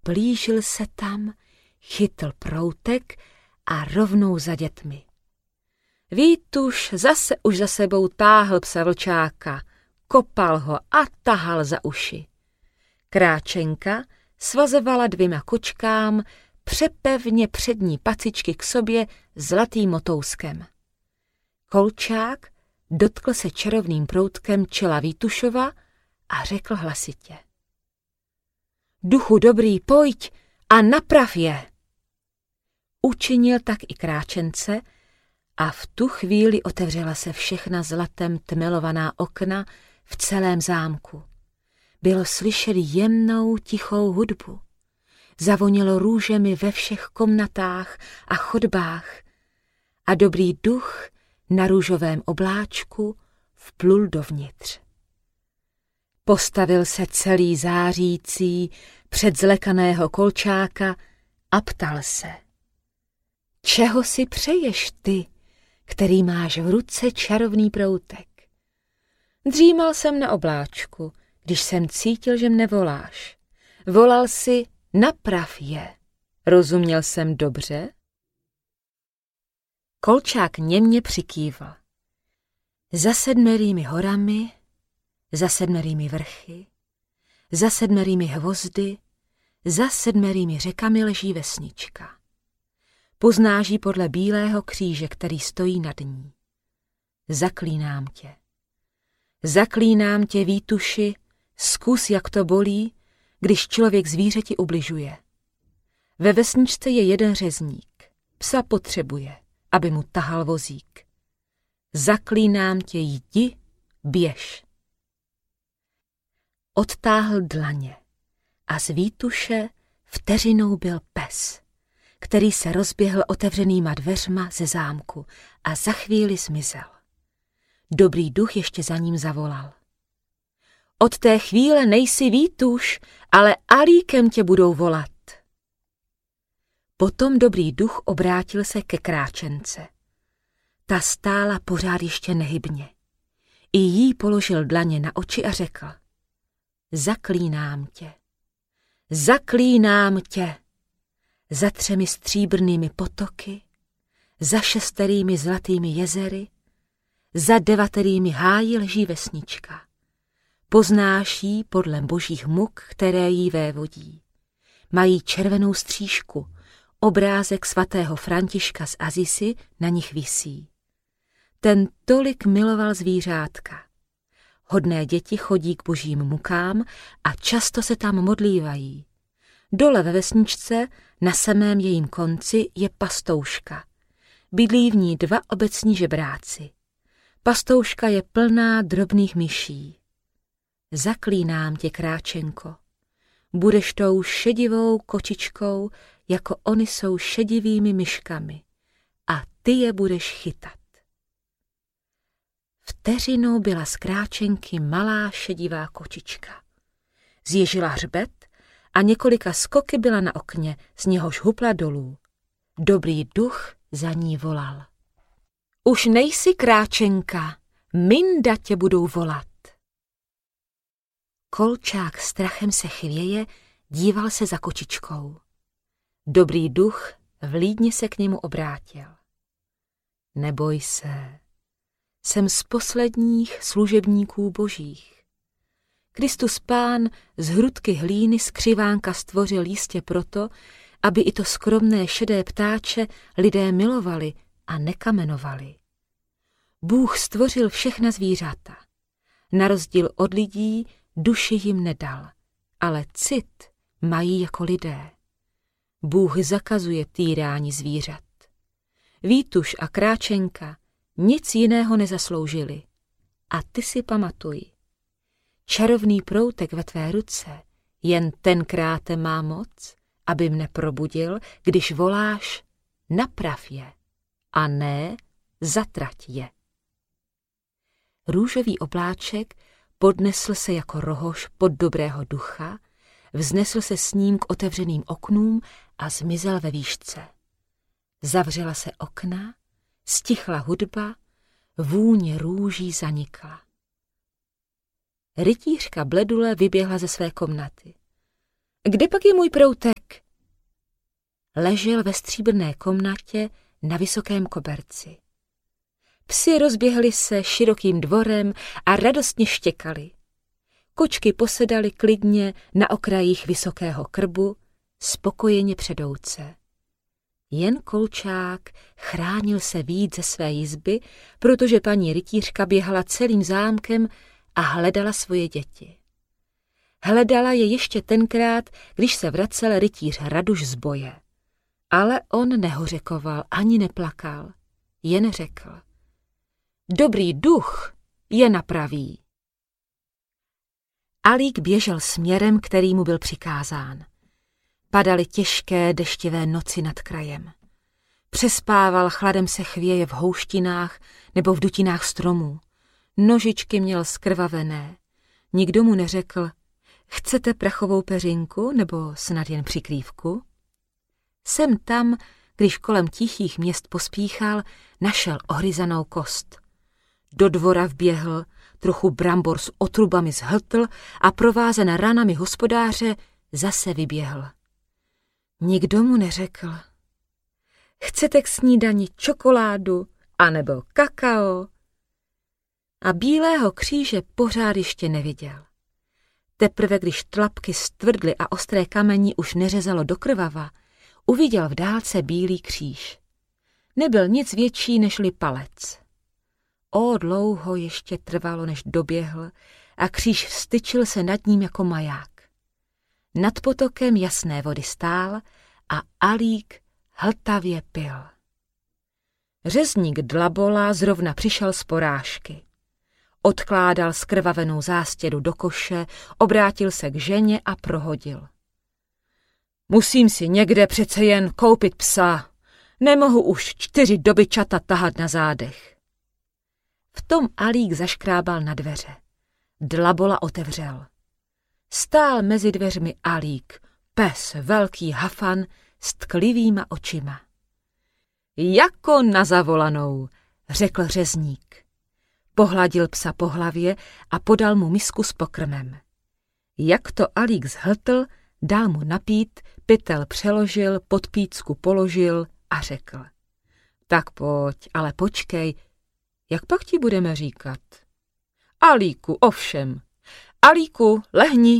plížil se tam, chytl proutek a rovnou za dětmi. Vítuš zase už za sebou táhl psa vlčáka, kopal ho a tahal za uši. Kráčenka svazovala 2 kočkám přepevně přední pacičky k sobě zlatým motouskem. Kolčák dotkl se čarovným proutkem čela Vítušova a řekl hlasitě: Duchu dobrý, pojď a naprav je. Učinil tak i kráčence a v tu chvíli otevřela se všechna zlatem tmelovaná okna v celém zámku. Bylo slyšet jemnou, tichou hudbu. Zavonělo růžemi ve všech komnatách a chodbách a dobrý duch na růžovém obláčku vplul dovnitř. Postavil se celý zářící před zlekaného Kolčáka a ptal se: Čeho si přeješ ty, který máš v ruce čarovný proutek? Dřímal jsem na obláčku, když jsem cítil, že mne voláš. Volal si: naprav je. Rozuměl jsem dobře? Kolčák němě přikývl. Za 7 horami, za 7 vrchy, za 7 hvozdy, za 7 řekami leží vesnička. Poznáš ji podle bílého kříže, který stojí nad ní. Zaklínám tě. Zaklínám tě, Vítuši, zkus, jak to bolí, když člověk zvířeti ubližuje. Ve vesničce je jeden řezník. Psa potřebuje, aby mu tahal vozík. Zaklínám tě, jdi, běž. Odtáhl dlaně a z Vítuše vteřinou byl pes, který se rozběhl otevřenýma dveřma ze zámku a za chvíli zmizel. Dobrý duch ještě za ním zavolal: Od té chvíle nejsi Vítuš, ale Alíkem tě budou volat. Potom dobrý duch obrátil se ke kráčence. Ta stála pořád ještě nehybně. I jí položil dlaně na oči a řekl: Zaklínám tě. Zaklínám tě. Za 3 stříbrnými potoky, za 6 zlatými jezery, za 9 háji leží vesnička. Poznáš jí podle božích muk, které jí vévodí. Mají červenou střížku, obrázek svatého Františka z Asisi na nich visí. Ten tolik miloval zvířátka. Hodné děti chodí k božím mukám a často se tam modlívají. Dole ve vesničce, na samém jejím konci, je pastouška. Bydlí v ní 2 obecní žebráci. Pastouška je plná drobných myší. Zaklínám tě, kráčenko. Budeš tou šedivou kočičkou, jako oni jsou šedivými myškami, a ty je budeš chytat. Vteřinou byla z kráčenky malá šedivá kočička. Zježila hřbet a několika skoky byla na okně, z něhož hupla dolů. Dobrý duch za ní volal: Už nejsi kráčenka, Minda tě budou volat. Kolčák strachem se chvěje, díval se za kočičkou. Dobrý duch vlídně se k němu obrátil: Neboj se, jsem z posledních služebníků božích. Kristus Pán z hrudky hlíny z křivánka stvořil jistě proto, aby i to skromné šedé ptáče lidé milovali a nekamenovali. Bůh stvořil všechna zvířata. Na rozdíl od lidí duši jim nedal, ale cit mají jako lidé. Bůh zakazuje týrání zvířat. Vítuš a kráčenka nic jiného nezasloužili. A ty si pamatuj. Čarovný proutek ve tvé ruce jen tenkrát má moc, aby mne probudil, když voláš: naprav je, a ne zatrať je. Růžový obláček podnesl se jako rohož pod dobrého ducha, vznesl se s ním k otevřeným oknům a zmizel ve výšce. Zavřela se okna, stichla hudba, vůně růží zanikla. Rytířka Bledule vyběhla ze své komnaty. Kde pak je můj proutek? Ležel ve stříbrné komnatě na vysokém koberci. Psi rozběhli se širokým dvorem a radostně štěkali. Kočky posedaly klidně na okrajích vysokého krbu, spokojeně předouce. Jen Kolčák chránil se víc ze své jizby, protože paní rytířka běhala celým zámkem a hledala svoje děti. Hledala je ještě tenkrát, když se vracel rytíř Raduš z boje. Ale on nehořekoval ani neplakal, jen řekl: Dobrý duch je napraví. Alík běžel směrem, který mu byl přikázán. Padaly těžké deštivé noci nad krajem. Přespával, chladem se chvěje v houštinách nebo v dutinách stromů. Nožičky měl skrvavené. Nikdo mu neřekl: Chcete prachovou peřinku nebo snad jen přikrývku? Sem tam, když kolem tichých měst pospíchal, našel ohryzanou kost. Do dvora vběhl, trochu brambor s otrubami zhltl a provázen ranami hospodáře zase vyběhl. Nikdo mu neřekl: Chcete k snídani čokoládu anebo kakao? A bílého kříže pořád ještě neviděl. Teprve když tlapky stvrdly a ostré kamení už neřezalo do krvava, uviděl v dálce bílý kříž. Nebyl nic větší nežli palec. Dlouho ještě trvalo, než doběhl a kříž styčil se nad ním jako maják. Nad potokem jasné vody stál a Alík hltavě pil. Řezník Dlabola zrovna přišel z porážky. Odkládal skrvavenou zástěru do koše, obrátil se k ženě a prohodil: Musím si někde přece jen koupit psa. Nemohu už 4 dobyčata tahat na zádech. V tom Alík zaškrábal na dveře. Dlabola otevřel. Stál mezi dveřmi Alík, pes, velký hafan s tklivýma očima. Jako na zavolanou, řekl řezník. Pohladil psa po hlavě a podal mu misku s pokrmem. Jak to Alík zhltl, dal mu napít, pytel přeložil, pod pícku položil a řekl: Tak pojď, ale počkej, jak pak ti budeme říkat? Alíku, ovšem. Alíku, lehni.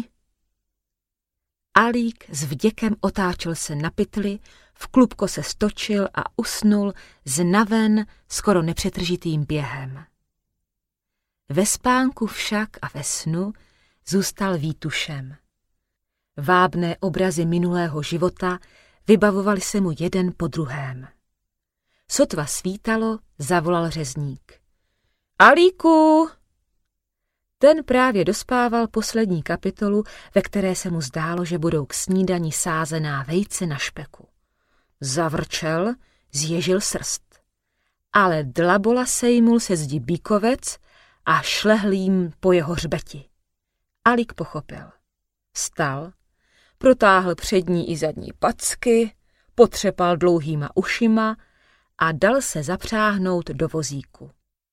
Alík s vděkem otáčel se na pytli, v klubko se stočil a usnul znaven skoro nepřetržitým během. Ve spánku však a ve snu zůstal výtušem. Vábné obrazy minulého života vybavovaly se mu jeden po druhém. Sotva svítalo, zavolal řezník: Alíku! Ten právě dospával poslední kapitolu, ve které se mu zdálo, že budou k snídani sázená vejce na špeku. Zavrčel, zježil srst. Ale Dlabola sejmul se zdi bíkovec a šlehl jim po jeho hřbeti. Alík pochopil. Vstal, protáhl přední i zadní packy, potřepal dlouhýma ušima a dal se zapřáhnout do vozíku.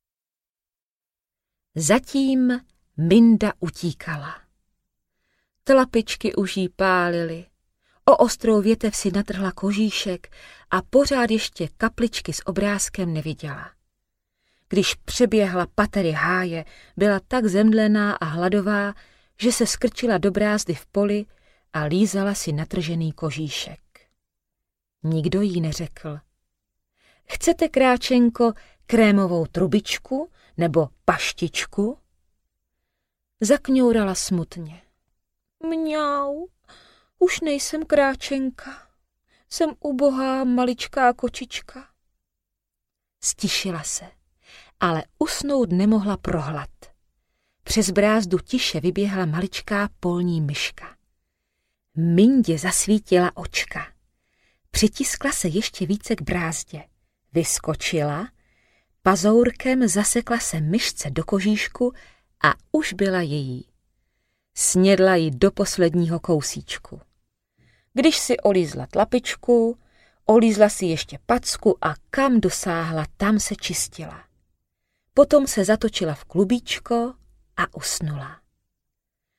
Zatím Minda utíkala. Tlapičky už jí pálily, o ostrou větev si natrhla kožíšek a pořád ještě kapličky s obrázkem neviděla. Když přeběhla patery háje, byla tak zemdlená a hladová, že se skrčila do brázdy v poli a lízala si natržený kožíšek. Nikdo jí neřekl: Chcete, kráčenko, krémovou trubičku nebo paštičku? Zakňourala smutně. Mňau, už nejsem kráčenka, jsem ubohá maličká kočička. Stišila se, ale usnout nemohla prohlad. Přes brázdu tiše vyběhla maličká polní myška. Mindě zasvítila očka. Přitiskla se ještě více k brázdě. Vyskočila, pazourkem zasekla se myšce do kožíšku a už byla její. Snědla ji do posledního kousíčku. Když si olízla tlapičku, olízla si ještě packu a kam dosáhla, tam se čistila. Potom se zatočila v klubíčko a usnula.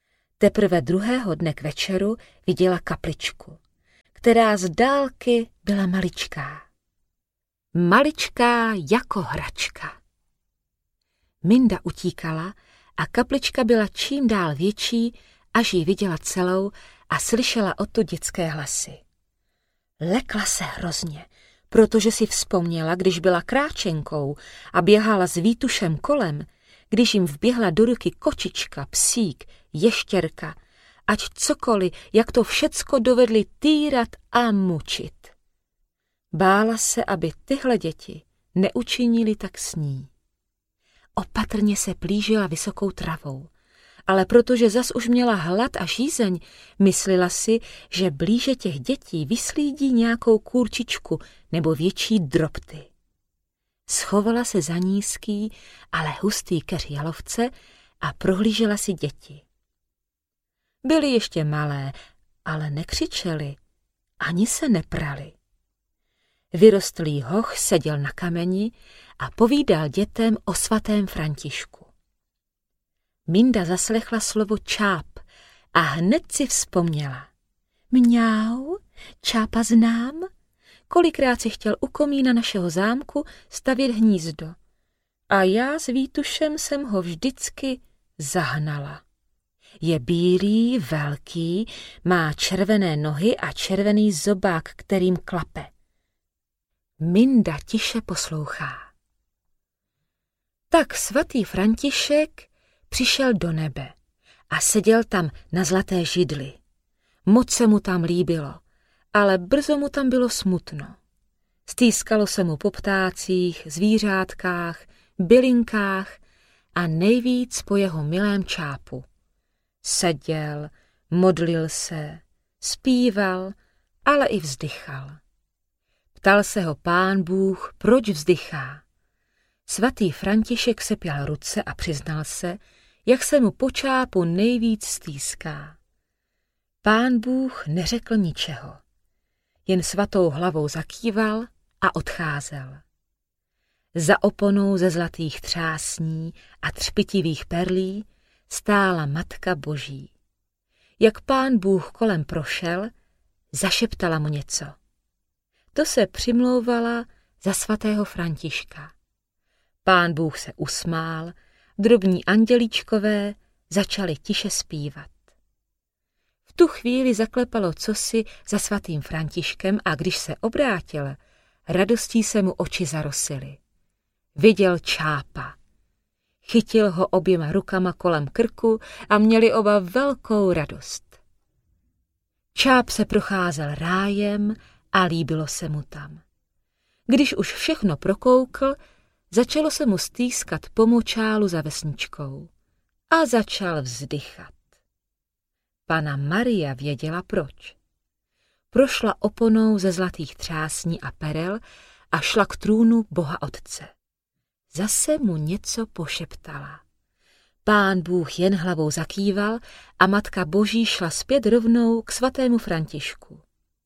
Teprve druhého dne k večeru viděla kapličku, která z dálky byla maličká. Maličká jako hračka. Minda utíkala a kaplička byla čím dál větší, až ji viděla celou a slyšela odtud dětské hlasy. Lekla se hrozně, protože si vzpomněla, když byla kráčenkou a běhala s Vítušem kolem, když jim vběhla do ruky kočička, psík, ještěrka, ať cokoliv, jak to všecko dovedli týrat a mučit. Bála se, aby tyhle děti neučinili tak s ní. Opatrně se plížila vysokou travou, ale protože zas už měla hlad a žízeň, myslela si, že blíže těch dětí vyslídí nějakou kůrčičku nebo větší drobty. Schovala se za nízký, ale hustý keř jalovce a prohlížela si děti. Byly ještě malé, ale nekřičeli, ani se neprali. Vyrostlý hoch seděl na kameni a povídal dětem o svatém Františku. Minda zaslechla slovo čáp a hned si vzpomněla. Mňau, čápa znám, kolikrát si chtěl u komína našeho zámku stavět hnízdo. A já s Vítušem jsem ho vždycky zahnala. Je bílý, velký, má červené nohy a červený zobák, kterým klape. Minda tiše poslouchá. Tak svatý František přišel do nebe a seděl tam na zlaté židli. Moc se mu tam líbilo, ale brzo mu tam bylo smutno. Stýskalo se mu po ptácích, zvířátkách, bylinkách a nejvíc po jeho milém čápu. Seděl, modlil se, zpíval, ale i vzdychal. Ptal se ho Pán Bůh, proč vzdychá. Svatý František sepěl ruce a přiznal se, jak se mu po čápu nejvíc stýská. Pán Bůh neřekl ničeho, jen svatou hlavou zakýval a odcházel. Za oponou ze zlatých třásní a třpitivých perlí stála Matka Boží. Jak Pán Bůh kolem prošel, zašeptala mu něco. To se přimlouvala za svatého Františka. Pán Bůh se usmál, drobní andělíčkové začali tiše zpívat. V tu chvíli zaklepalo cosi za svatým Františkem a když se obrátil, radostí se mu oči zarosily. Viděl čápa. Chytil ho oběma rukama kolem krku a měli oba velkou radost. Čáp se procházel rájem a líbilo se mu tam. Když už všechno prokoukl, začalo se mu stýskat po močálu za vesničkou a začal vzdychat. Panna Maria věděla proč. Prošla oponou ze zlatých třásní a perel a šla k trůnu Boha Otce. Zase mu něco pošeptala. Pán Bůh jen hlavou zakýval a Matka Boží šla zpět rovnou k svatému Františku.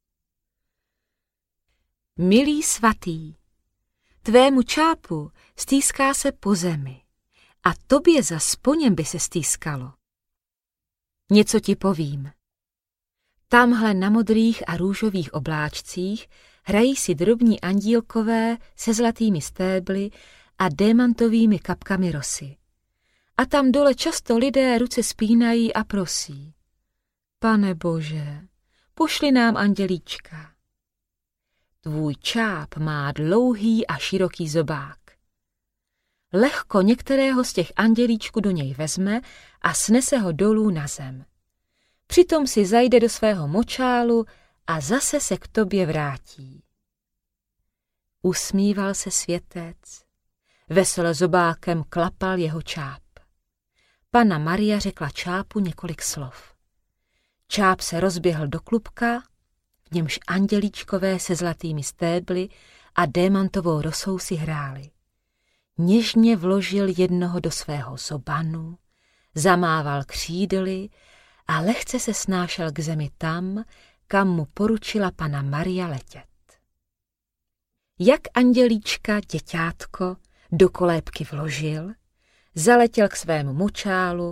Milý svatý, tvému čápu stýská se po zemi a tobě zas po něm by se stýskalo. Něco ti povím. Tamhle na modrých a růžových obláčcích hrají si drobní andílkové se zlatými stébly a démantovými kapkami rosy. A tam dole často lidé ruce spínají a prosí. Pane Bože, pošli nám andělíčka. Tvůj čáp má dlouhý a široký zobák. Lehko některého z těch andělíčků do něj vezme a snese ho dolů na zem. Přitom si zajde do svého močálu a zase se k tobě vrátí. Usmíval se světec. Vesele zobákem klapal jeho čáp. Panna Maria řekla čápu několik slov. Čáp se rozběhl do klubka, v němž andělíčkové se zlatými stébly a démantovou rosou si hráli. Něžně vložil jednoho do svého zobanu, zamával křídly a lehce se snášel k zemi tam, kam mu poručila Panna Maria letět. Jak andělíčka děťátko do kolébky vložil, zaletěl k svému močálu,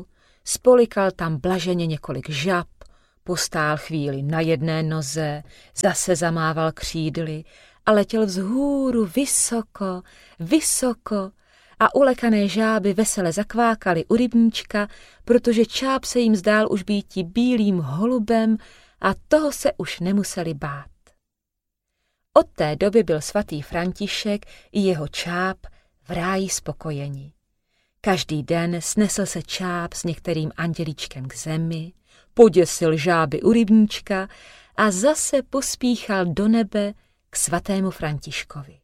Spolikal tam blaženě několik žab, postál chvíli na jedné noze, zase zamával křídly a letěl vzhůru vysoko, vysoko a ulekané žáby vesele zakvákaly u rybníčka, protože čáp se jim zdál už býti bílým holubem a toho se už nemuseli bát. Od té doby byl svatý František i jeho čáp v ráji spokojeni. Každý den snesl se čáp s některým andělíčkem k zemi, poděsil žáby u rybníčka a zase pospíchal do nebe k svatému Františkovi.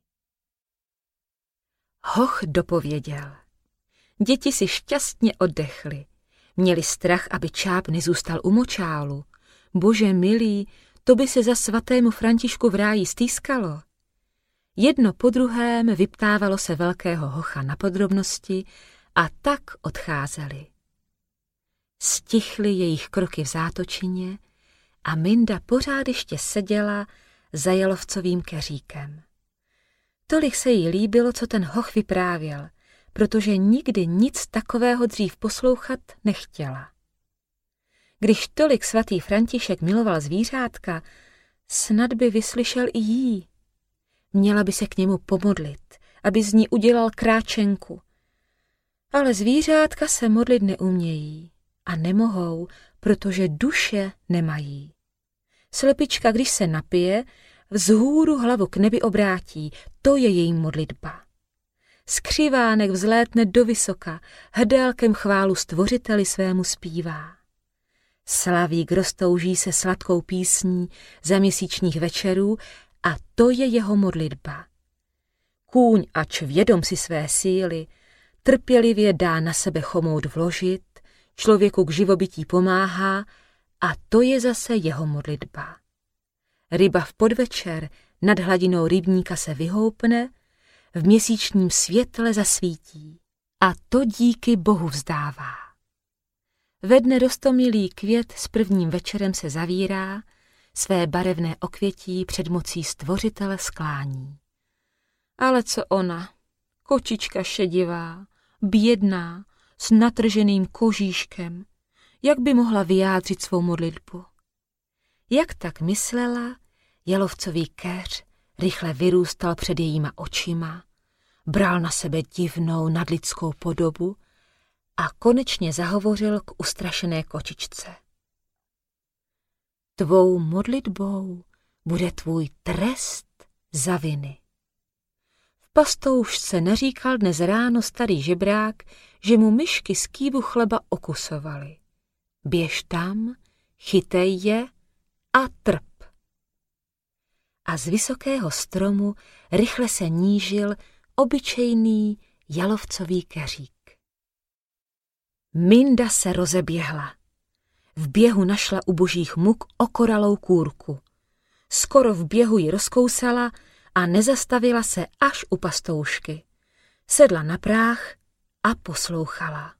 Hoch dopověděl. Děti si šťastně oddechly. Měli strach, aby čáp nezůstal u močálu. Bože milý, to by se za svatému Františku v ráji stýskalo. Jedno po druhém vyptávalo se velkého hocha na podrobnosti a tak odcházeli. Stichly jejich kroky v zátočině a Minda pořád ještě seděla za jalovcovým keříkem. Tolik se jí líbilo, co ten hoch vyprávěl, protože nikdy nic takového dřív poslouchat nechtěla. Když tolik svatý František miloval zvířátka, snad by vyslyšel i jí. Měla by se k němu pomodlit, aby z ní udělal kráčenku. Ale zvířátka se modlit neumějí a nemohou, protože duše nemají. Slepička, když se napije, vzhůru hlavu k nebi obrátí, to je její modlitba. Skřivánek vzlétne do vysoka, hdálkem chválu stvořiteli svému zpívá. Slavík roztouží se sladkou písní za měsíčních večerů a to je jeho modlitba. Kůň, ač vědom si své síly, trpělivě dá na sebe chomout vložit, člověku k živobytí pomáhá a to je zase jeho modlitba. Ryba v podvečer nad hladinou rybníka se vyhoupne, v měsíčním světle zasvítí a to díky Bohu vzdává. Ve dne roztomilý květ s prvním večerem se zavírá, své barevné okvětí před mocí stvořitele sklání. Ale co ona, kočička šedivá, bědná, s natrženým kožíškem, jak by mohla vyjádřit svou modlitbu? Jak tak myslela, jalovcový keř rychle vyrůstal před jejíma očima, bral na sebe divnou nadlidskou podobu a konečně zahovořil k ustrašené kočičce. Tvou modlitbou bude tvůj trest za viny. V pastoušce naříkal dnes ráno starý žebrák, že mu myšky z kýbu chleba okusovaly. Běž tam, chytej je a trp. A z vysokého stromu rychle se nížil obyčejný jalovcový keřík. Minda se rozeběhla. V běhu našla u božích muk okoralou kůrku. Skoro v běhu ji rozkousala a nezastavila se až u pastoušky. Sedla na práh a poslouchala.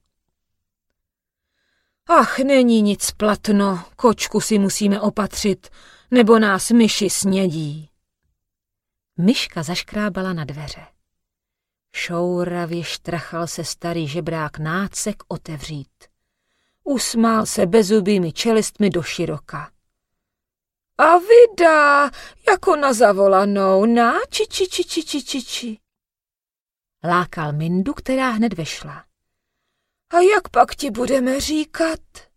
Ach, není nic platno, kočku si musíme opatřit, nebo nás myši snědí. Myška zaškrábala na dveře. Šouravě štrachal se starý žebrák nácek otevřít. Usmál se bezubými čelistmi doširoka. A vydá, jako na zavolanou, na či. Lákal Mindu, která hned vešla. A jak pak ti budeme říkat?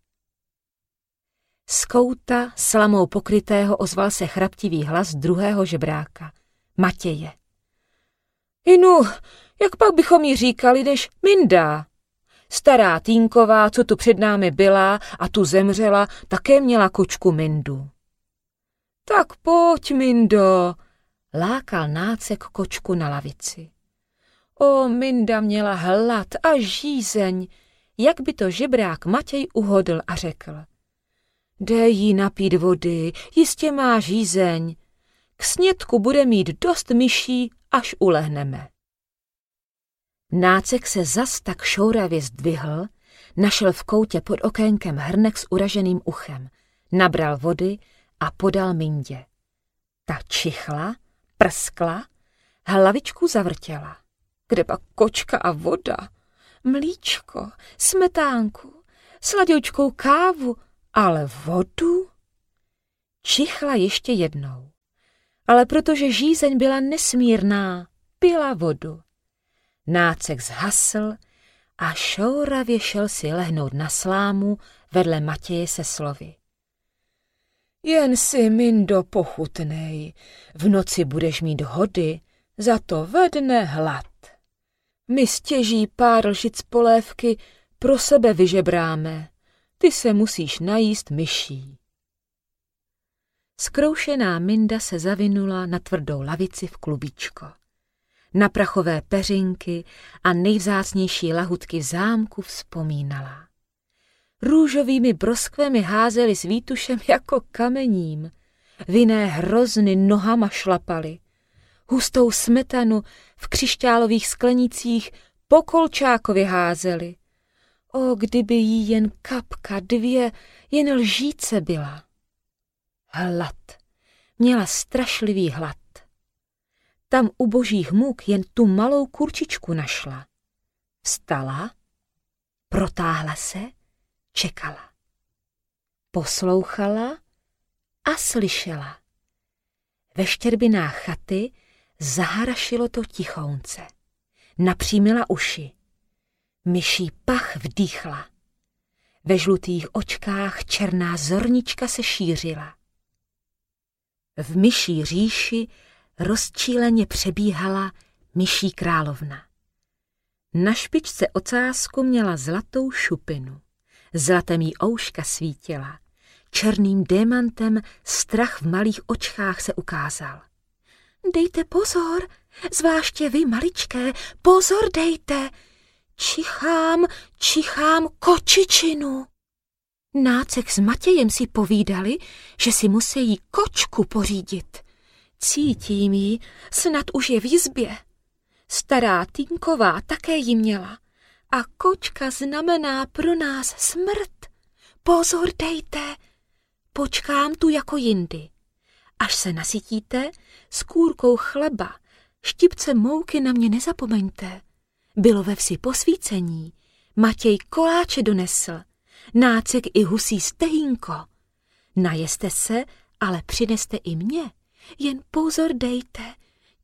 Z kouta slamou pokrytého ozval se chraptivý hlas druhého žebráka, Matěje. Inu, jak pak bychom jí říkali než Minda? Stará Týnková, co tu před námi byla a tu zemřela, také měla kočku Mindu. Tak pojď, Mindo, lákal nácek kočku na lavici. O, Minda měla hlad a žízeň, jak by to žebrák Matěj uhodl a řekl. Dej jí napít vody, jistě má žízeň. K snědku bude mít dost myší, až ulehneme. Nácek se zas tak šouravě zdvihl, našel v koutě pod okénkem hrnek s uraženým uchem, nabral vody a podal Mindě. Ta čichla, prskla, hlavičku zavrtěla. Kde pak kočka a voda? Mlíčko, smetánku, sladoučkou kávu, ale vodu? Čichla ještě jednou, ale protože žízeň byla nesmírná, pila vodu. Nácek zhasl a šouravě šel si lehnout na slámu vedle Matěje se slovy. Jen si, Mindo, pochutnej, v noci budeš mít hody, za to ve dne hlad. My stěží pár lžic polévky pro sebe vyžebráme, ty se musíš najíst myší. Zkroušená Minda se zavinula na tvrdou lavici v klubíčko. Na prachové peřinky a nejvzácnější lahutky v zámku vzpomínala. Růžovými broskvemi házeli s Vítušem jako kamením, vinné hrozny nohama šlapali, hustou smetanu v křišťálových sklenicích po Kolčákově házeli. O, kdyby jí jen kapka, dvě, jen lžíce byla. Hlad. Měla strašlivý hlad. Tam u božích můk jen tu malou kurčičku našla. Vstala, protáhla se, čekala. Poslouchala a slyšela. Ve štěrbinách chaty zaharašilo to tichounce. Napřímila uši. Myší pach vdýchla. Ve žlutých očkách černá zornička se šířila. V myší říši rozčíleně přebíhala myší královna. Na špičce ocásku měla zlatou šupinu. Zlatem jí ouška svítila. Černým démantem strach v malých očkách se ukázal. Dejte pozor, zvláště vy, maličké, pozor dejte. Čichám kočičinu. Nácek s Matějem si povídali, že si musí kočku pořídit. Cítím ji, snad už je v jizbě. Stará Týnková také ji měla. A kočka znamená pro nás smrt. Pozor dejte, počkám tu jako jindy. Až se nasytíte, s kůrkou chleba, štipce mouky na mě nezapomeňte. Bylo ve vsi posvícení, Matěj koláče donesl, Nácek i husí stehínko. Najeste se, ale přineste i mě, jen pozor dejte,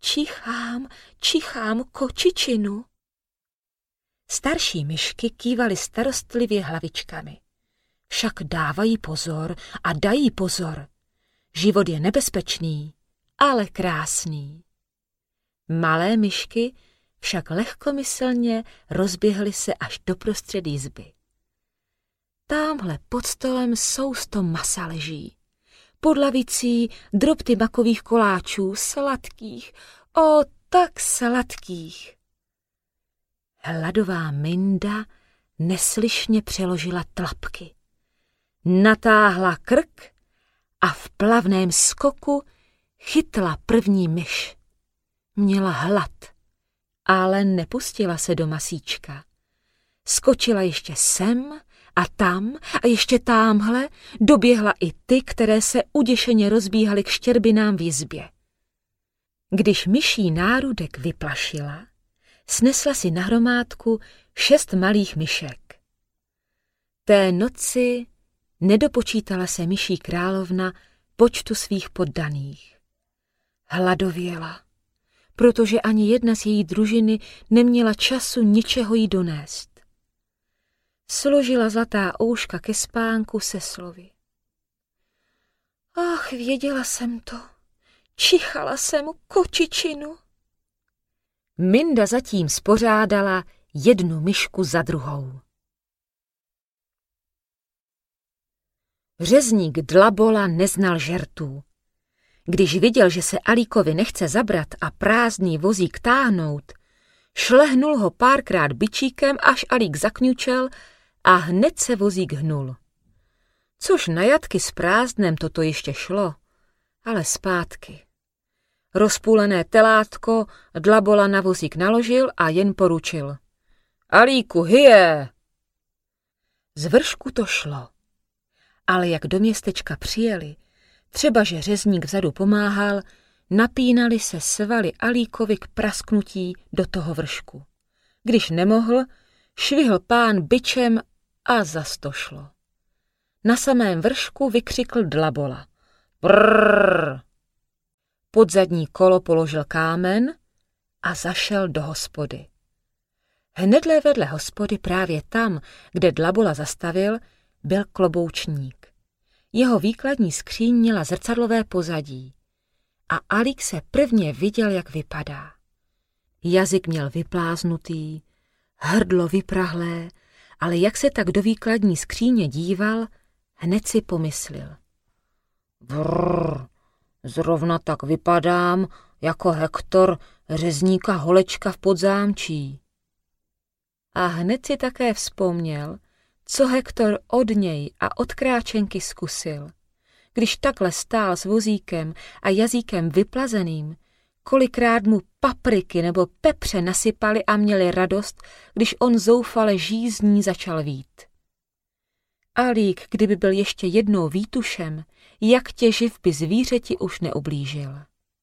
čichám kočičinu. Starší myšky kývaly starostlivě hlavičkami. Však dávají pozor a dají pozor. Život je nebezpečný, ale krásný. Malé myšky však lehkomyslně rozběhly se až doprostřed jizby. Támhle pod stolem sousto masa leží. Pod lavicí drobty makových koláčů, sladkých, o tak sladkých. Hladová Minda neslyšně přeložila tlapky. Natáhla krk a v plavném skoku chytla první myš. Měla hlad, ale nepustila se do masíčka. Skočila ještě sem a tam a ještě támhle, doběhla i ty, které se uděšeně rozbíhaly k štěrbinám v jizbě. Když myší nárudek vyplašila, snesla si na hromádku 6 malých myšek. Té noci nedopočítala se myší královna počtu svých poddaných. Hladověla, protože ani jedna z její družiny neměla času ničeho jí donést. Složila zlatá ouška ke spánku se slovy. Ach, věděla jsem to, čichala jsem kočičinu. Minda zatím spořádala jednu myšku za druhou. Řezník Dlabola neznal žertů. Když viděl, že se Alíkovi nechce zabrat a prázdný vozík táhnout, šlehnul ho párkrát bičíkem, až Alík zakňučel a hned se vozík hnul. Což na jatky s prázdnem toto ještě šlo, ale zpátky. Rozpůlené telátko Dlabola na vozík naložil a jen poručil. Alíku, hyje! Z vršku to šlo, ale jak do městečka přijeli, třeba že řezník vzadu pomáhal, napínali se svaly Alíkovi k prasknutí do toho vršku. Když nemohl, švihl pán bičem A zas to šlo. Na samém vršku vykřikl Dlabola. Brrr! Pod zadní kolo položil kámen a zašel do hospody. Hnedle vedle hospody, právě tam, kde Dlabola zastavil, byl kloboučník. Jeho výkladní skříň měla zrcadlové pozadí a Alík se prvně viděl, jak vypadá. Jazyk měl vypláznutý, hrdlo vyprahlé, ale jak se tak do výkladní skříně díval, hned si pomyslel. Brrr, zrovna tak vypadám jako Hektor řezníka Holečka v Podzámčí. A hned si také vzpomněl, co Hektor od něj a od Kráčenky zkusil. Když takhle stál s vozíkem a jazykem vyplazeným, kolikrát mu papriky nebo pepře nasypali a měli radost, když on zoufale žízní začal vít. Alík, kdyby byl ještě jednou výtušem, jak těživ by zvířeti už neublížil.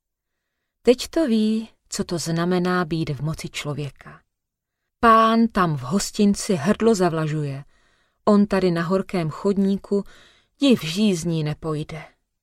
Teď to ví, co to znamená být v moci člověka. Pán tam v hostinci hrdlo zavlažuje, on tady na horkém chodníku div žízní nepojde.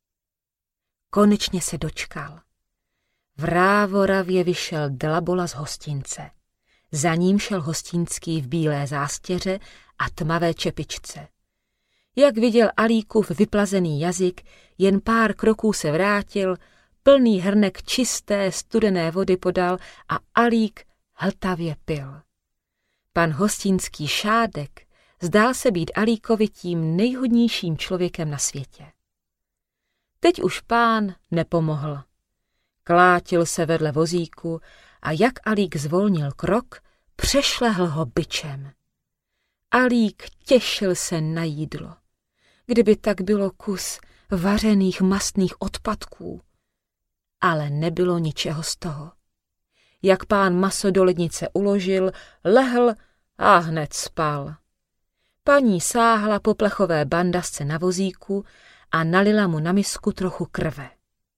Konečně se dočkal. Vrávoravě vyšel Dlabola z hostince. Za ním šel hostinský v bílé zástěře a tmavé čepičce. Jak viděl Alíkův vyplazený jazyk, jen pár kroků se vrátil, plný hrnek čisté studené vody podal a Alík hltavě pil. Pan hostinský Šádek zdál se být Alíkovi tím nejhodnějším člověkem na světě. Teď už pán nepomohl. Klátil se vedle vozíku a jak Alík zvolnil krok, přešlehl ho bičem. Alík těšil se na jídlo. Kdyby tak bylo kus vařených mastných odpadků. Ale nebylo ničeho z toho. Jak pán maso do lednice uložil, lehl a hned spal. Paní sáhla po plechové bandasce na vozíku a nalila mu na misku trochu krve.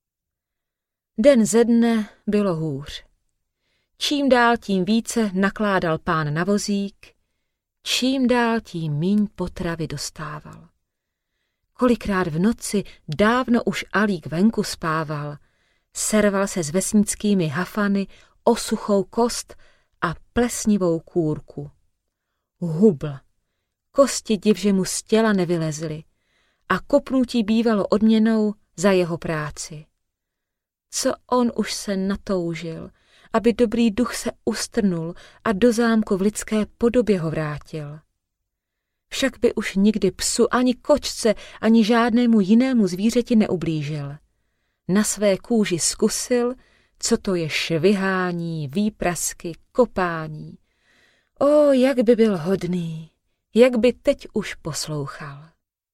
Den ze dne bylo hůř. Čím dál tím více nakládal pán na vozík, čím dál tím míň potravy dostával. Kolikrát v noci dávno už Alík venku spával, serval se s vesnickými hafany o suchou kost a plesnivou kůrku. Hubl, kosti divže mu z těla nevylezly a kopnutí bývalo odměnou za jeho práci. Co on už se natoužil, aby dobrý duch se ustrnul a do zámku v lidské podobě ho vrátil. Však by už nikdy psu, ani kočce, ani žádnému jinému zvířeti neublížil. Na své kůži zkusil, co to je švihání, výprasky, kopání. O, jak by byl hodný, jak by teď už poslouchal.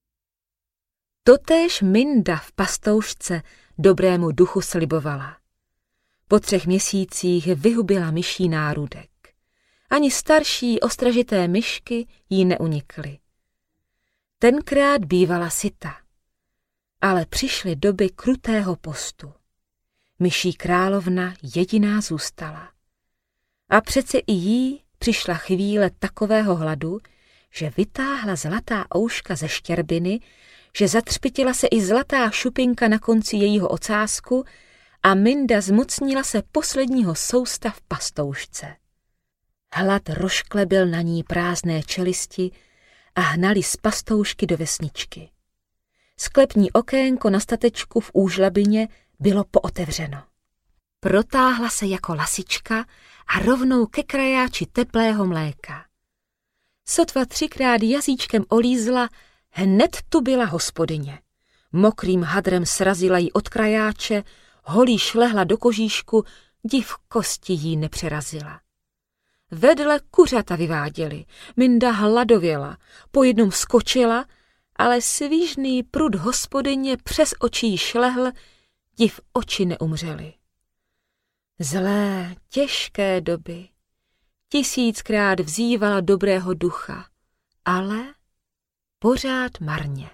Totéž Minda v pastoušce dobrému duchu slibovala. Po 3 měsících vyhubila myší nárůdek. Ani starší ostražité myšky jí neunikly. Tenkrát bývala syta, ale přišly doby krutého postu. Myší královna jediná zůstala. A přece i jí přišla chvíle takového hladu, že vytáhla zlatá ouška ze štěrbiny, že zatřpitila se i zlatá šupinka na konci jejího ocásku a Minda zmocnila se posledního sousta v pastoušce. Hlad rozklebil na ní prázdné čelisti a hnali z pastoušky do vesničky. Sklepní okénko na statečku v úžlabině bylo pootevřeno. Protáhla se jako lasička a rovnou ke krajáči teplého mléka. Sotva 3krát jazyčkem olízla, hned tu byla hospodyně. Mokrým hadrem srazila jí od krajáče, holí šlehla do kožíšku, div kosti jí nepřerazila. Vedle kuřata vyváděli, Minda hladověla, po jednom skočila, ale svížný prud hospodyně přes oči jí šlehl, div oči neumřely. Zlé, těžké doby. 1000krát vzývala dobrého ducha, ale pořád marně.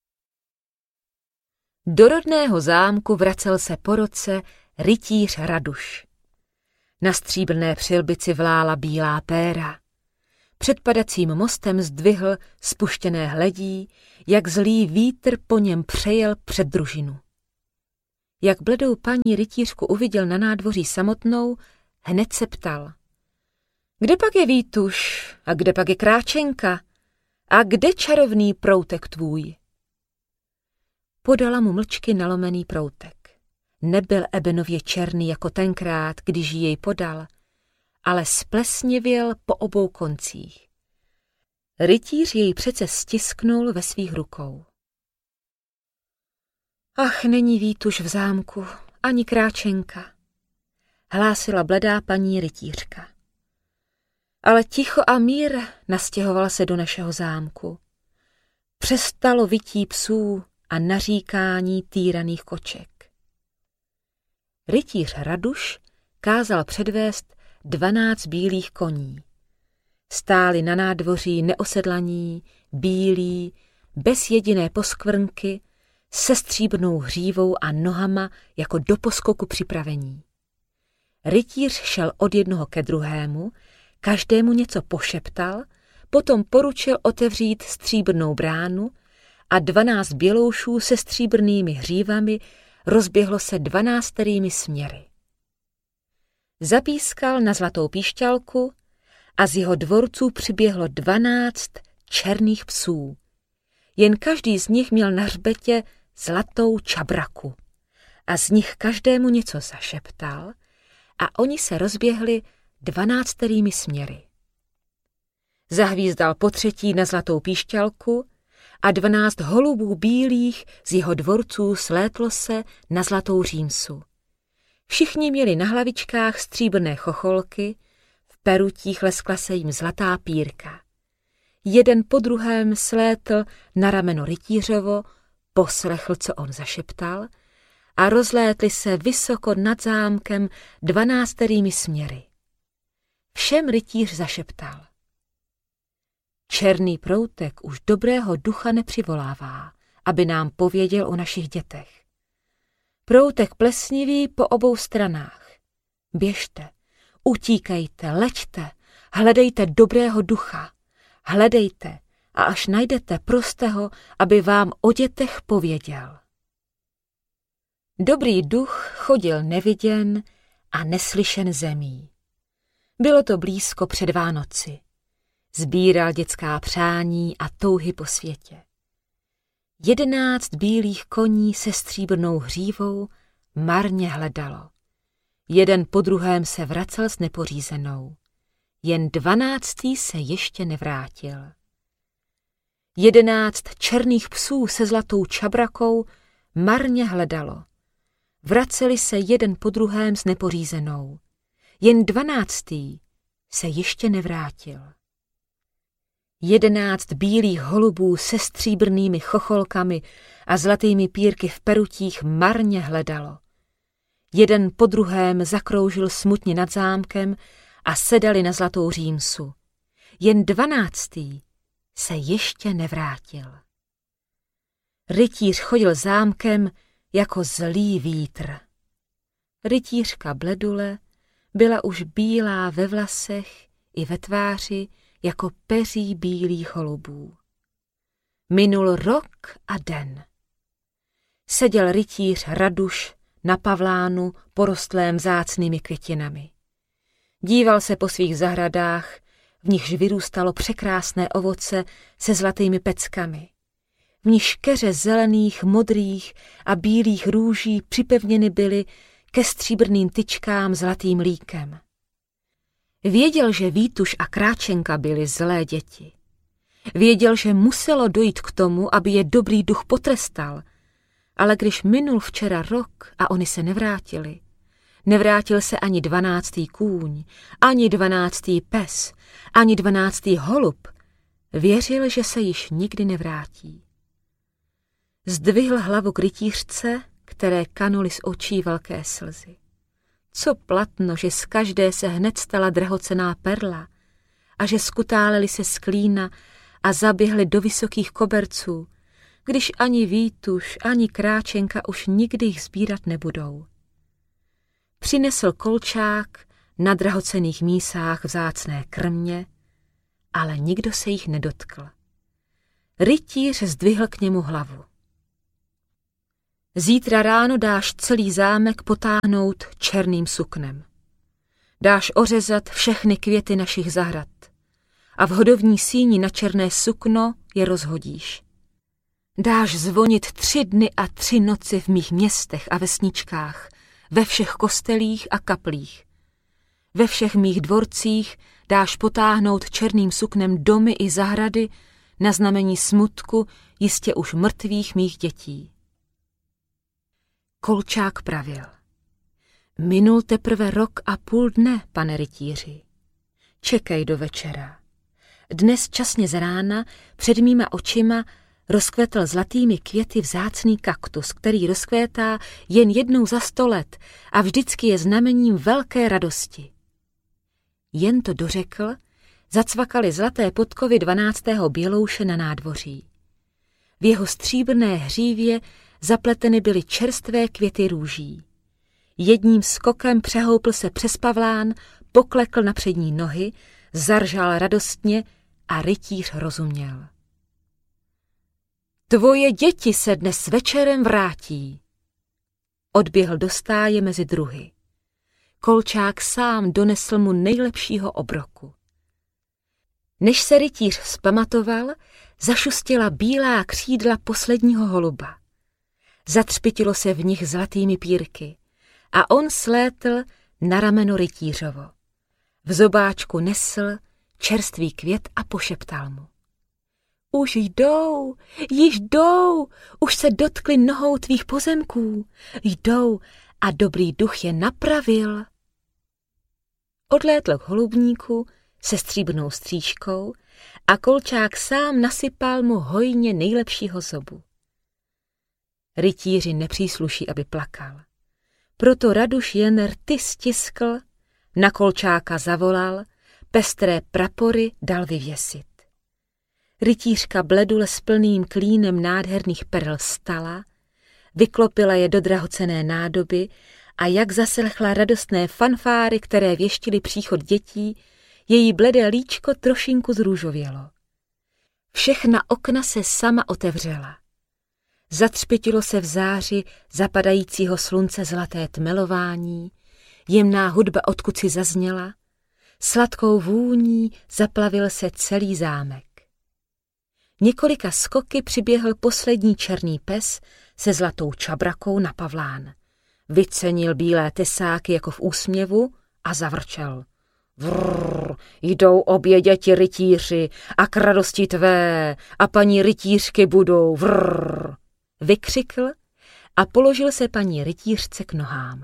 Do rodného zámku vracel se po roce rytíř Raduš. Na stříbrné přilbici vlála bílá péra. Před padacím mostem zdvihl spuštěné hledí, jak zlý vítr po něm přejel před družinu. Jak bledou paní rytířku uviděl na nádvoří samotnou, hned se ptal. Kde pak je Vítuš a kde pak je Kráčenka a kde čarovný proutek tvůj? Podala mu mlčky nalomený proutek. Nebyl ebenově černý jako tenkrát, když ji jej podal, ale splesnivěl po obou koncích. Rytíř jej přece stisknul ve svých rukou. Ach, není Vítuš v zámku, ani Kráčenka, hlásila bledá paní rytířka. Ale ticho a mír nastěhoval se do našeho zámku. Přestalo vytí psů a naříkání týraných koček. Rytíř Raduš kázal předvést 12 bílých koní. Stáli na nádvoří neosedlaní, bílí, bez jediné poskvrnky, se stříbrnou hřívou a nohama jako do poskoku připravení. Rytíř šel od jednoho ke druhému, každému něco pošeptal, potom poručil otevřít stříbrnou bránu a 12 běloušů se stříbrnými hřívami rozběhlo se 12 směry. Zapískal na zlatou píšťalku a z jeho dvorců přiběhlo 12 černých psů. Jen každý z nich měl na hřbetě zlatou čabraku a z nich každému něco zašeptal a oni se rozběhli 12 směry. Zahvízdal potřetí na zlatou píšťalku a 12 holubů bílých z jeho dvorců slétlo se na zlatou římsu. Všichni měli na hlavičkách stříbrné chocholky, v perutích leskla se jim zlatá pírka. Jeden po druhém slétl na rameno rytířovo, poslechl, co on zašeptal, a rozlétli se vysoko nad zámkem 12 směry. Všem rytíř zašeptal. Černý proutek už dobrého ducha nepřivolává, aby nám pověděl o našich dětech. Proutek plesnivý po obou stranách. Běžte, utíkejte, leďte, hledejte dobrého ducha, hledejte a až najdete prostého, aby vám o dětech pověděl. Dobrý duch chodil neviděn a neslyšen zemí. Bylo to blízko před Vánoci. Sbíral dětská přání a touhy po světě. 11 bílých koní se stříbrnou hřívou marně hledalo. Jeden po druhém se vracel s nepořízenou. Jen 12. se ještě nevrátil. 11 černých psů se zlatou čabrakou marně hledalo. Vraceli se jeden po druhém s nepořízenou. Jen 12. se ještě nevrátil. 11 bílých holubů se stříbrnými chocholkami a zlatými pírky v perutích marně hledalo. Jeden po druhém zakroužil smutně nad zámkem a sedali na zlatou římsu. Jen 12. se ještě nevrátil. Rytíř chodil zámkem jako zlý vítr. Rytířka Bledule byla už bílá ve vlasech i ve tváři jako peří bílých holubů. Minul rok a den. Seděl rytíř Raduš na pavlánu porostlém vzácnými květinami. Díval se po svých zahradách, v nichž vyrůstalo překrásné ovoce se zlatými peckami. V nichž keře zelených, modrých a bílých růží připevněny byly ke stříbrným tyčkám zlatým mlíkem. Věděl, že Vítuš a Kráčenka byly zlé děti. Věděl, že muselo dojít k tomu, aby je dobrý duch potrestal, ale když minul včera rok a oni se nevrátili, nevrátil se ani 12. kůň, ani 12. pes, ani 12. holub, věřil, že se již nikdy nevrátí. Zdvihl hlavu k rytířce, které kanuly z očí velké slzy. Co platno, že z každé se hned stala drahocenná perla a že skutáleli se z klína a zaběhli do vysokých koberců, když ani Vítuš, ani Kráčenka už nikdy jich sbírat nebudou. Přinesl kolčák na drahocenných mísách vzácné krmě ale nikdo se jich nedotkl. Rytíř zdvihl k němu hlavu. Zítra ráno dáš celý zámek potáhnout černým suknem. Dáš ořezat všechny květy našich zahrad a v hodovní síni na černé sukno je rozhodíš. Dáš zvonit 3 dny a 3 noci v mých městech a vesničkách, ve všech kostelích a kaplích. Ve všech mých dvorcích dáš potáhnout černým suknem domy i zahrady na znamení smutku jistě už mrtvých mých dětí. Kolčák pravil. Minul teprve 1,5 dne, pane rytíři. Čekej do večera. Dnes časně z rána před mýma očima rozkvetl zlatými květy vzácný kaktus, který rozkvétá jen jednou za 100 let a vždycky je znamením velké radosti. Jen to dořekl, zacvakaly zlaté podkovy 12. bělouše na nádvoří. V jeho stříbrné hřívě zapleteny byly čerstvé květy růží. Jedním skokem přehoupl se přes pavlán, poklekl na přední nohy, zaržal radostně a rytíř rozuměl. Tvoje děti se dnes večerem vrátí. Odběhl do stáje mezi druhy. Kolčák sám donesl mu nejlepšího obroku. Než se rytíř vzpamatoval, zašustila bílá křídla posledního holuba. Zatřpitilo se v nich zlatými pírky a on slétl na rameno rytířovo. V zobáčku nesl čerstvý květ a pošeptal mu. Už jdou, již jdou, už se dotkli nohou tvých pozemků, jdou a dobrý duch je napravil. Odlétl k holubníku se stříbrnou střížkou a Kolčák sám nasypal mu hojně nejlepšího zobu. Rytíři nepřísluší, aby plakal. Proto Raduš jen rty stiskl, na Kolčáka zavolal, pestré prapory dal vyvěsit. Rytířka bledule s plným klínem nádherných perl vstala, vyklopila je do drahocenné nádoby a jak zaslechla radostné fanfáry, které věštily příchod dětí, její bledé líčko trošinku zrůžovělo. Všechna okna se sama otevřela. Zatřpitilo se v záři zapadajícího slunce zlaté tmelování, jemná hudba odkud si zazněla, sladkou vůní zaplavil se celý zámek. Několika skoky přiběhl poslední černý pes se zlatou čabrakou na pavlán. Vycenil bílé tesáky jako v úsměvu a zavrčel. Vrr, jdou obě děti rytíři a k radosti tvé a paní rytířky budou vrr. Vykřikl a položil se paní rytířce k nohám.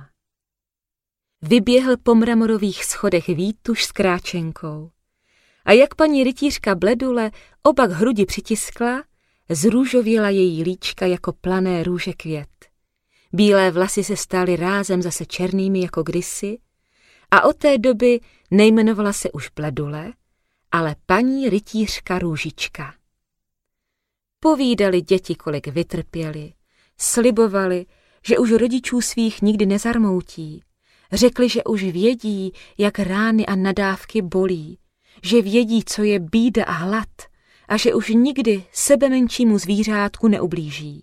Vyběhl po mramorových schodech Vítuš s Kráčenkou. A jak paní rytířka bledule oba k hrudi přitiskla, zrůžověla její líčka jako plané růže květ. Bílé vlasy se staly rázem zase černými jako kdysi a od té doby nejmenovala se už bledule, ale paní rytířka Růžička. Povídali děti, kolik vytrpěli, slibovali, že už rodičů svých nikdy nezarmoutí, řekli, že už vědí, jak rány a nadávky bolí, že vědí, co je bída a hlad a že už nikdy sebemenšímu zvířátku neublíží.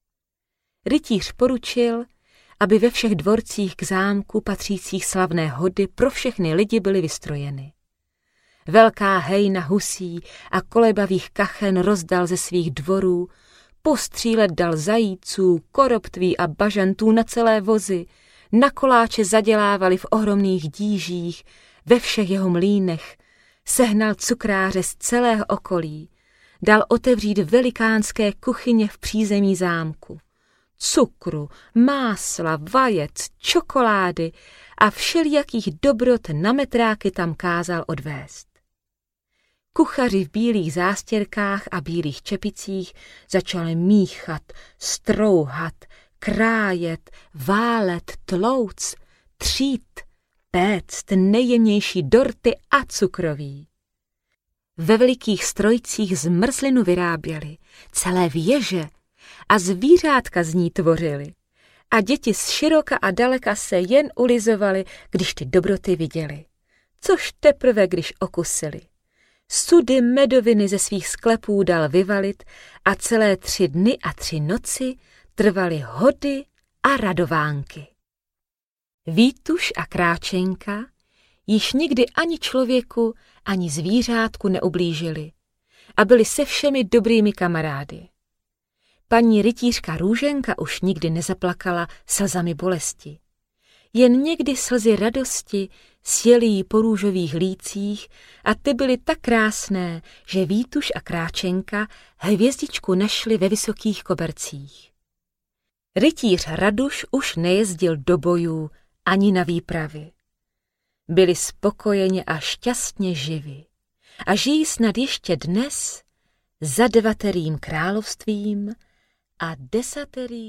Rytíř poručil, aby ve všech dvorcích k zámku patřících slavné hody pro všechny lidi byly vystrojeny. Velká hejna husí a kolebavých kachen rozdal ze svých dvorů, postřílet dal zajíců, koroptví a bažantů na celé vozy, na koláče zadělávali v ohromných dížích, ve všech jeho mlýnech, sehnal cukráře z celého okolí, dal otevřít velikánské kuchyně v přízemí zámku. Cukru, másla, vajec, čokolády a všelijakých dobrot na metráky tam kázal odvést. Kuchaři v bílých zástěrkách a bílých čepicích začali míchat, strouhat, krájet, válet, tlouc, třít, péct nejjemnější dorty a cukroví. Ve velikých strojcích zmrzlinu vyráběli, celé věže a zvířátka z ní tvořili. A děti z široka a daleka se jen ulizovaly, když ty dobroty viděli. Což teprve, když okusili. Sudy medoviny ze svých sklepů dal vyvalit a celé 3 dny a 3 noci trvaly hody a radovánky. Vítuš a Kráčenka již nikdy ani člověku, ani zvířátku neublížili a byli se všemi dobrými kamarády. Paní rytířka Růženka už nikdy nezaplakala slzami bolesti. Jen někdy slzy radosti sjely jí po růžových lících a ty byly tak krásné, že Vítuš a Kráčenka hvězdičku našli ve vysokých kobercích. Rytíř Raduš už nejezdil do bojů ani na výpravy. Byli spokojeně a šťastně živi a žijí snad ještě dnes za 9. královstvím a 10.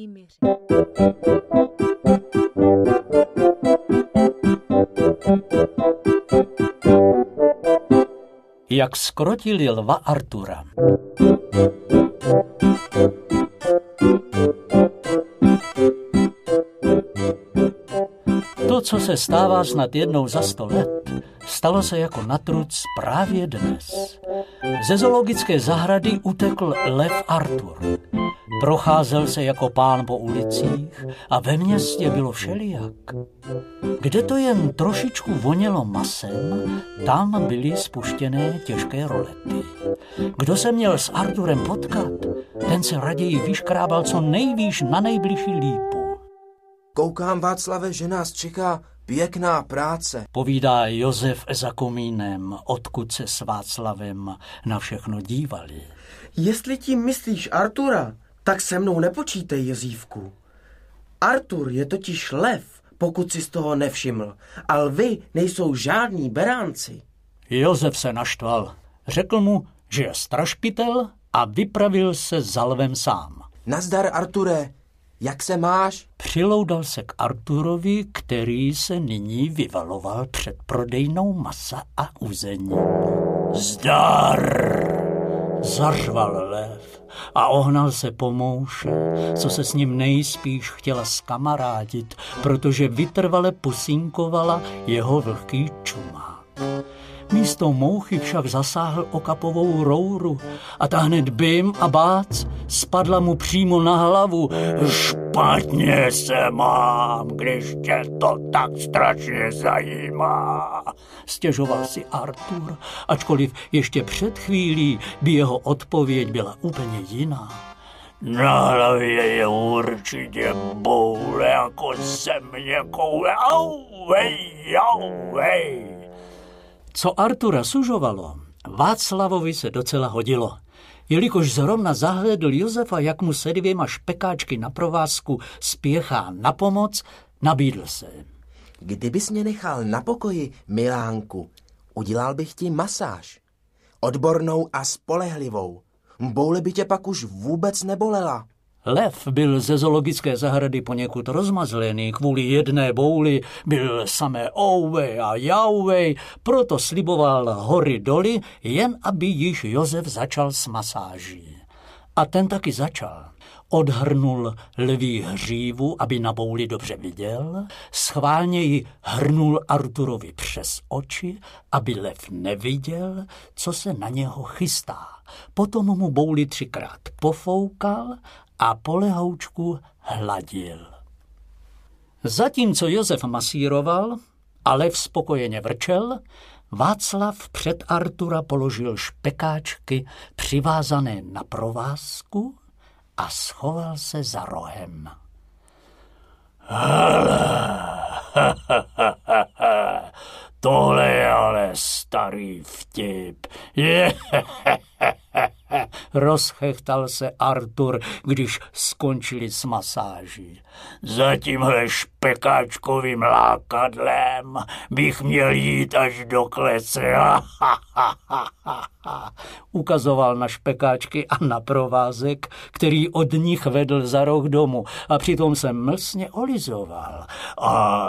Jak zkrotili lva Artura. To, co se stává snad jednou za 100 let, stalo se jako na truc právě dnes. Ze zoologické zahrady utekl lev Artur. Procházel se jako pán po ulicích a ve městě bylo všelijak. Kde to jen trošičku vonělo masem, tam byly spuštěné těžké rolety. Kdo se měl s Arturem potkat, ten se raději vyškrábal co nejvýš na nejbližší lípu. Koukám, Václave, že nás čeká pěkná práce, povídá Josef za komínem, odkud se s Václavem na všechno dívali. Jestli tím myslíš Artura, tak se mnou nepočítej, Jozívku. Artur je totiž lev, pokud si z toho nevšiml, a lvy nejsou žádní beránci. Josef se naštval. Řekl mu, že je strašpitel a vypravil se za lvem sám. Nazdar, Arture, jak se máš? Přiloudal se k Arturovi, který se nyní vyvaloval před prodejnou masa a uzení. Zdar! Zařval lev a ohnal se po mouše, co se s ním nejspíš chtěla zkamarádit, protože vytrvale pusínkovala jeho vlhký čumák. Místo mouchy však zasáhl okapovou rouru a ta hned bim a bác spadla mu přímo na hlavu. Špatně se mám, když tě to tak strašně zajímá, stěžoval si Artur, ačkoliv ještě před chvílí by jeho odpověď byla úplně jiná. Na hlavě je určitě boule jako země koule. Auvej. Co Artura sužovalo, Václavovi se docela hodilo. Jelikož zrovna zahlédl Josefa, jak mu se 2 špekáčky na provázku spěchá na pomoc, nabídl se. Kdybys mě nechal na pokoji, Milánku, udělal bych ti masáž. Odbornou a spolehlivou. Boule by tě pak už vůbec nebolela. Lev byl ze zoologické zahrady poněkud rozmazlený, kvůli jedné bouli byl samé ouvej a jauvej, proto sliboval hory doly, jen aby již Josef začal s masáží. A ten taky začal. Odhrnul lví hřívu, aby na bouli dobře viděl, schválně ji hrnul Arturovi přes oči, aby lev neviděl, co se na něho chystá. Potom mu bouli 3krát pofoukal a po lehoučku hladil. Zatímco Josef masíroval a lev spokojeně vrčel, Václav před Artura položil špekáčky přivázané na provázku a schoval se za rohem. Tohle je ale starý vtip. Rozchechtal se Artur, když skončili s masáží. Za tímhle špekáčkovým lákadlem bych měl jít až do klece. Ukazoval na špekáčky a na provázek, který od nich vedl za roh domu a přitom se mlsně olizoval. A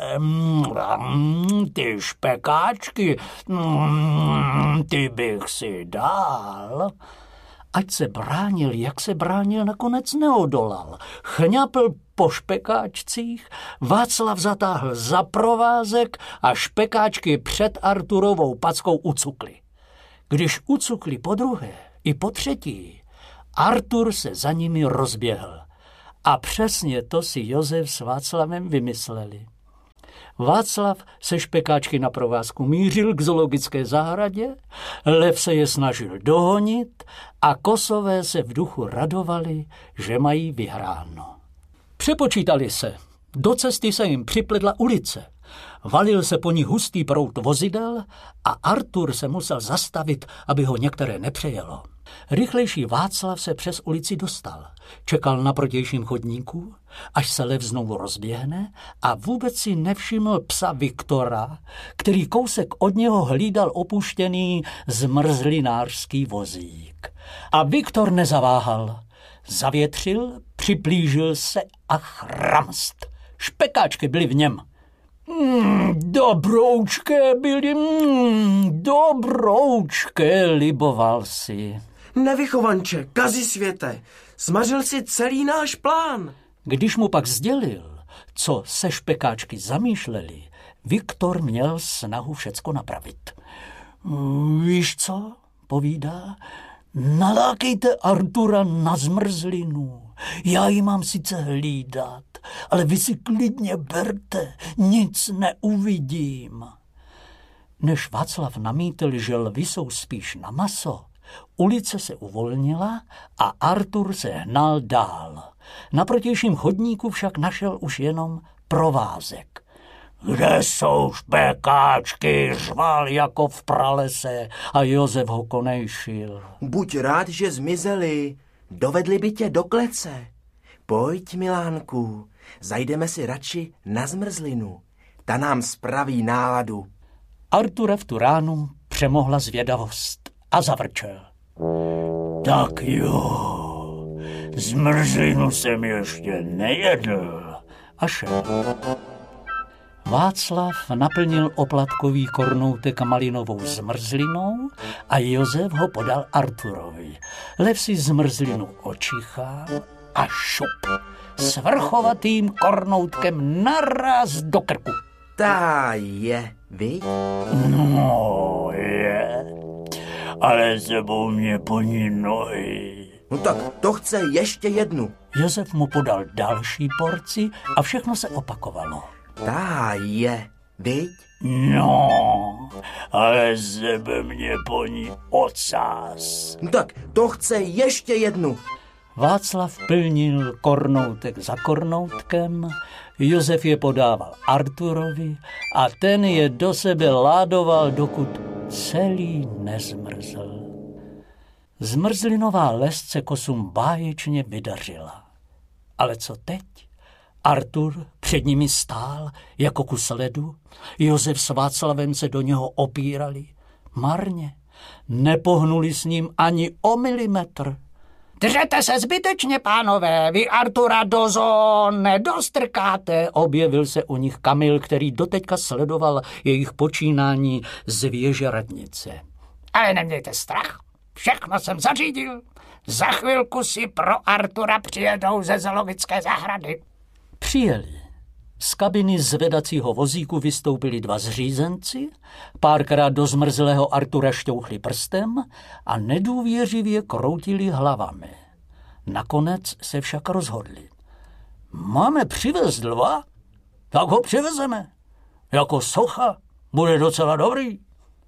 ty špekáčky, ty bych si dal. Ať se bránil, jak se bránil, nakonec neodolal. Chňapl po špekáčcích, Václav zatáhl za provázek a špekáčky před Arturovou packou ucukly. Když ucukli podruhé i po třetí, Artur se za nimi rozběhl. A přesně to si Josef s Václavem vymysleli. Václav se špekáčky na provázku mířil k zoologické zahradě, lev se je snažil dohonit a kosové se v duchu radovali, že mají vyhráno. Přepočítali se. Do cesty se jim připledla ulice. Valil se po ní hustý proud vozidel a Artur se musel zastavit, aby ho některé nepřejelo. Rychlejší Václav se přes ulici dostal. Čekal na protějším chodníku, až se lev znovu rozběhne a vůbec si nevšiml psa Viktora, který kousek od něho hlídal opuštěný zmrzlinářský vozík. A Viktor nezaváhal. Zavětřil, připlížil se a chramst. Špekáčky byly v něm. Dobroučké byly, dobroučké, liboval si. Nevychovanče, kazisvěte, zmařil si celý náš plán. Když mu pak sdělil, co se špekáčky zamýšleli, Viktor měl snahu všecko napravit. Víš co, povídá, nalákejte Artura na zmrzlinu. Já ji mám sice hlídat, ale vy si klidně berte, nic neuvidím. Než Václav namítl, že lvi jsou spíš na maso, ulice se uvolnila a Artur se hnal dál. Na protějším chodníku však našel už jenom provázek. Kde jsou špekáčky, řval jako v pralese a Josef ho konejšil. Buď rád, že zmizeli, dovedli by tě do klece. Pojď, Milánku, zajdeme si radši na zmrzlinu. Ta nám spraví náladu. Artura v tu ránu přemohla zvědavost a zavrčel. Tak jo, zmrzlinu jsem ještě nejedl. A šel. Václav naplnil oplatkový kornoutek malinovou zmrzlinou a Josef ho podal Arturovi. Lev si zmrzlinu očichal a šup. Svrchovatým kornoutkem naraz do krku. Ta je, viď? No je, ale sebou mě poní nohy. No tak to chce ještě jednu. Josef mu podal další porci a všechno se opakovalo. Ta je, viď? No, ale sebe mě poní ocas. No tak to chce ještě jednu. Václav plnil kornoutek za kornoutkem, Josef je podával Arturovi a ten je do sebe ládoval, dokud celý nezmrzl. Zmrzlinová lesť se kosům báječně vydařila. Ale co teď? Artur před nimi stál jako kus ledu, Josef s Václavem se do něho opírali. Marně, nepohnuli s ním ani o milimetr. Držete se zbytečně, pánové, vy Artura do zón nedostrkáte, objevil se u nich Kamil, který doteďka sledoval jejich počínání z věže radnice. Ale nemějte strach, všechno jsem zařídil. Za chvilku si pro Artura přijedou ze zoologické zahrady. Přijeli. Z kabiny zvedacího vozíku vystoupili dva zřízenci, párkrát do zmrzlého Artura šťouchli prstem a nedůvěřivě kroutili hlavami. Nakonec se však rozhodli. Máme přivést lva? Tak ho přivezeme. Jako socha bude docela dobrý.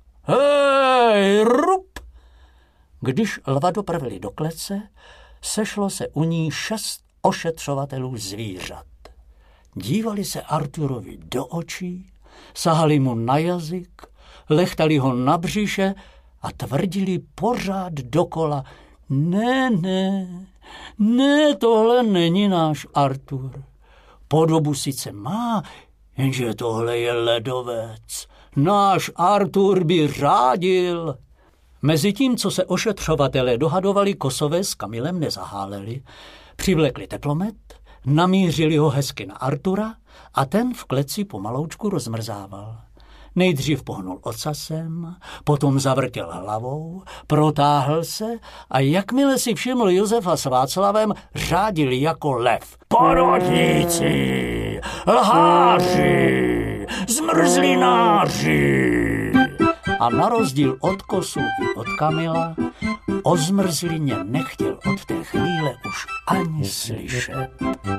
Hej, rup! Když lva dopravili do klece, sešlo se u ní 6 ošetřovatelů zvířat. Dívali se Arturovi do očí, sahali mu na jazyk, lechtali ho na břiše a tvrdili pořád dokola: Ne, tohle není náš Artur. Podobu sice má, jenže tohle je ledovec. Náš Artur by řádil. Mezitím, co se ošetřovatelé dohadovali, kosové s Kamilem nezaháleli. Přivlekli teplomet, namířili ho hezky na Artura a ten v kleci pomaloučku rozmrzával. Nejdřív pohnul ocasem, potom zavrtěl hlavou, protáhl se a jakmile si všiml Josefa s Václavem, řádil jako lev. Podvodníci, lháři, zmrzlináři. a na rozdíl od Kosu i od Kamila o zmrzlině nechtěl od té chvíle už ani slyšet.